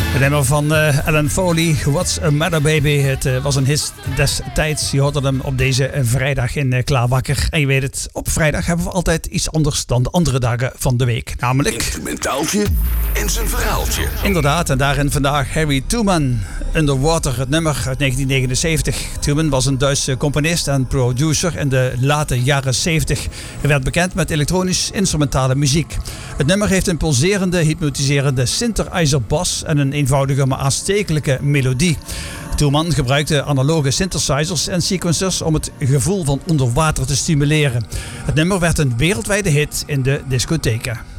Het nummer van Alan Foley, What's a Matter Baby. Het was een hit destijds. Je hoorde hem op deze vrijdag in Klaarwakker. En je weet het, op vrijdag hebben we altijd iets anders dan de andere dagen van de week. Namelijk... instrumentaaltje en zijn verhaaltje. Inderdaad, en daarin vandaag Harry Truman. Underwater, het nummer uit 1979. Truman was een Duitse componist en producer in de late jaren 70. Hij werd bekend met elektronisch instrumentale muziek. Het nummer heeft een pulserende, hypnotiserende synthesizer bas en een eenvoudige maar aanstekelijke melodie. Truman gebruikte analoge synthesizers en sequencers om het gevoel van onder water te stimuleren. Het nummer werd een wereldwijde hit in de discotheken.